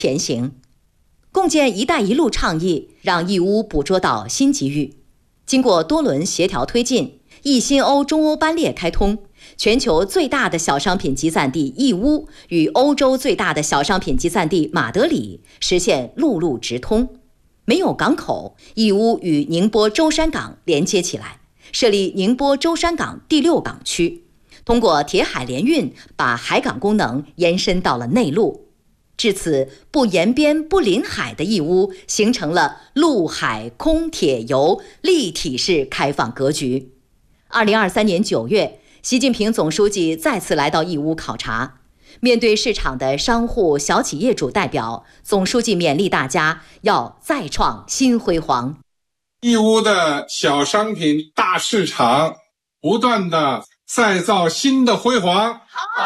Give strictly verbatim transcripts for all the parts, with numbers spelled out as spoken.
前行。共建“一带一路”倡议让义乌捕捉到新机遇。经过多轮协调推进，义新欧中欧班列开通，全球最大的小商品集散地义乌与欧洲最大的小商品集散地马德里实现陆路直通。没有港口，义乌与宁波舟山港连接起来，设立宁波舟山港第六港区，通过铁海联运把海港功能延伸到了内陆。至此，不沿边不临海的义乌形成了陆海空铁邮立体式开放格局。二零二三年九月，习近平总书记再次来到义乌考察，面对市场的商户、小企业主代表，总书记勉励大家要再创新辉煌。 义乌的小商品大市场不断的再造新的辉煌。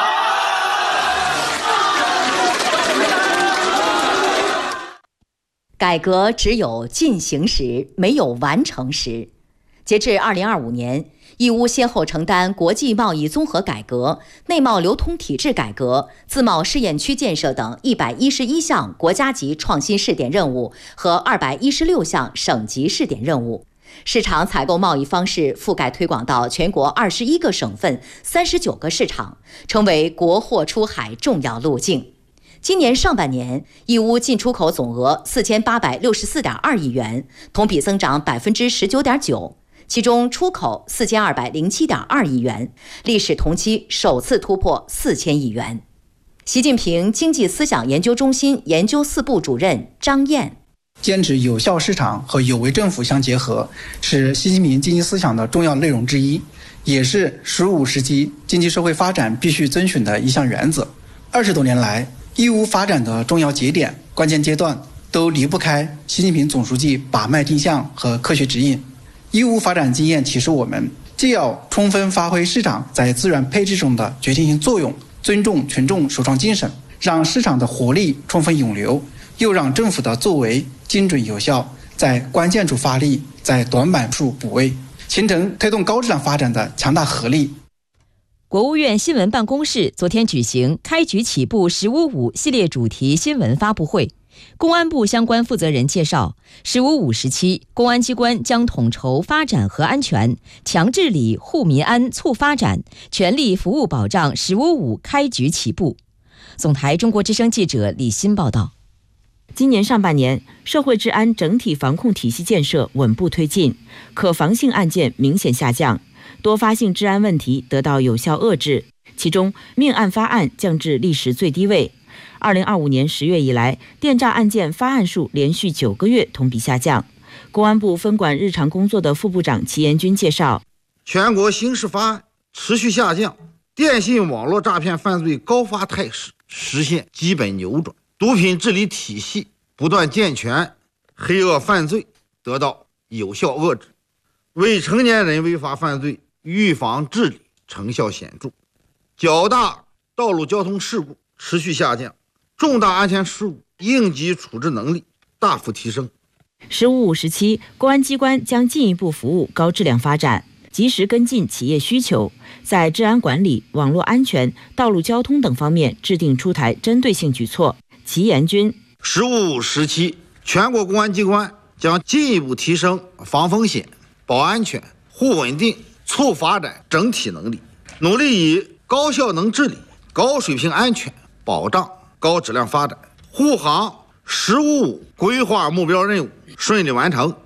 改革只有进行时，没有完成时。截至二零二五年，义乌先后承担国际贸易综合改革、内贸流通体制改革、自贸试验区建设等一百一十一项国家级创新试点任务和二百一十六项省级试点任务。市场采购贸易方式覆盖推广到全国二十一个省份、三十九个市场，成为国货出海重要路径。今年上半年，义乌进出口总额四千八百六十四点二亿元，同比增长百分之十九点九。其中出口四千二百零七点二亿元，历史同期首次突破四千亿元。习近平经济思想研究中心研究四部主任张燕： 坚持有效市场和有为政府相结合，是习近平经济思想的重要内容之一，也是“十五”时期经济社会发展必须遵循的一项原则。二十多年来，义乌发展的重要节点、关键阶段都离不开习近平总书记把脉定向和科学指引。义乌发展经验启示我们，既要充分发挥市场在资源配置中的决定性作用，尊重群众首创精神，让市场的活力充分涌流，又让政府的作为精准有效，在关键处发力，在短板处补位，形成推动高质量发展的强大合力。 国务院新闻办公室昨天举行开局起步十五五系列主题新闻发布会。公安部相关负责人介绍，十五五时期，公安机关将统筹发展和安全，强治理、护民安、促发展，全力服务保障十五五开局起步。总台中国之声记者李欣报道。 今年上半年，社会治安整体防控体系建设稳步推进，可防性案件明显下降，多发性治安问题得到有效遏制，其中命案发案降至历史最低位。二零二五年十月以来，电诈案件发案数连续九个月同比下降。公安部分管日常工作的副部长齐延军介绍， 全国刑事发案持续下降，电信网络诈骗犯罪高发态势实现基本扭转，毒品治理体系不断健全，黑恶犯罪得到有效遏制，未成年人违法犯罪预防治理成效显著，较大道路交通事故持续下降，重大安全事故应急处置能力大幅提升。 十五五时期，公安机关将进一步服务高质量发展，及时跟进企业需求，在治安管理、网络安全、道路交通等方面制定出台针对性举措。齐延军： 十五五时期，全国公安机关将进一步提升防风险、保安全、护稳定、促发展整体能力，努力以高效能治理、高水平安全保障高质量发展，护航十五五规划目标任务顺利完成。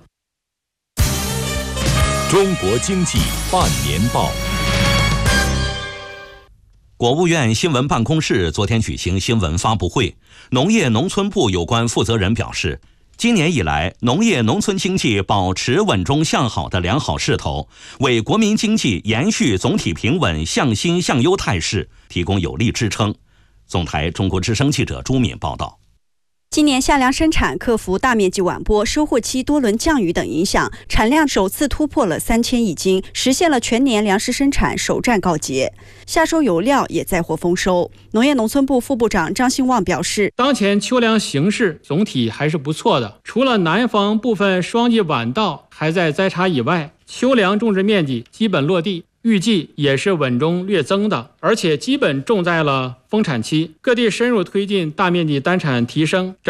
中国经济半年报。国务院新闻办公室昨天举行新闻发布会，农业农村部有关负责人表示，今年以来，农业农村经济保持稳中向好的良好势头，为国民经济延续总体平稳向新向优态势提供有力支撑。总台中国之声记者朱敏报道。 今年夏粮生产克服大面积晚播、收获期多轮降雨等影响，产量首次突破了三千亿斤，实现了全年粮食生产首战告捷。夏收有料也再获丰收。农业农村部副部长张兴旺表示， 当前秋粮形势总体还是不错的，除了南方部分霜季晚到还在栽茬以外，秋粮种植面积基本落地， 预计也是稳中略增的，而且基本种在了丰产期。各地深入推进大面积单产提升。